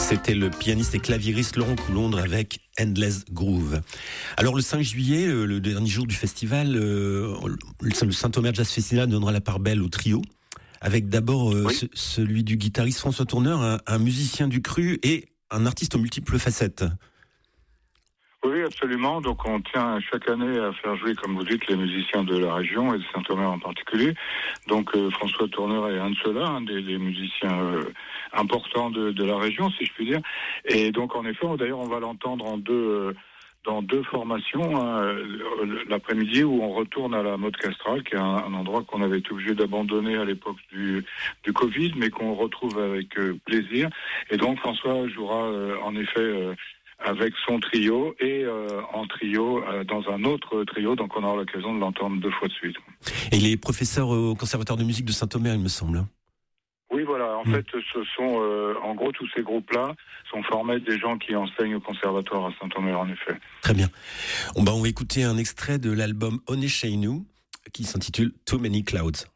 C'était le pianiste et claviériste Laurent Coulondre avec Endless Groove. Alors le 5 juillet, le dernier jour du festival, le Saint-Omer Jazz Festival donnera la part belle au trio, avec d'abord celui du guitariste François Tourneur, un musicien du cru et un artiste aux multiples facettes. Oui, absolument. Donc on tient chaque année à faire jouer, comme vous dites, les musiciens de la région et de Saint-Omer en particulier. Donc François Tourneur est un de ceux-là, un des musiciens importants de la région, si je puis dire. Et donc en effet, d'ailleurs, on va l'entendre dans deux formations. L'après-midi où on retourne à la Motte Castrale, qui est un endroit qu'on avait été obligé d'abandonner à l'époque du Covid, mais qu'on retrouve avec plaisir. Et donc François jouera en effet avec son trio et en trio dans un autre trio, donc on aura l'occasion de l'entendre 2 fois de suite. Et il est professeur au Conservatoire de musique de Saint-Omer, il me semble. Oui, voilà. En fait, ce sont, en gros, tous ces groupes-là sont formés des gens qui enseignent au conservatoire à Saint-Omer, en effet. Très bien. On va écouter un extrait de l'album On est chez nous, qui s'intitule Too Many Clouds.